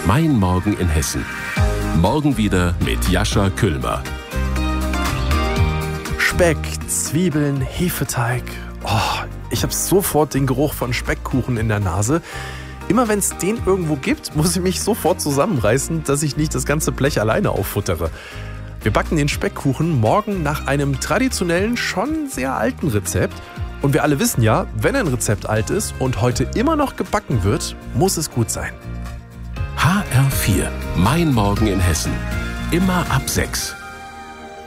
Mein Morgen in Hessen. Morgen wieder mit Jascha Küllmer. Speck, Zwiebeln, Hefeteig. Oh, ich habe sofort den Geruch von Speckkuchen in der Nase. Immer wenn es den irgendwo gibt, muss ich mich sofort zusammenreißen, dass ich nicht das ganze Blech alleine auffuttere. Wir backen den Speckkuchen morgen nach einem traditionellen, schon sehr alten Rezept. Und wir alle wissen ja, wenn ein Rezept alt ist und heute immer noch gebacken wird, muss es gut sein. HR4, Mein Morgen in Hessen. Immer ab 6.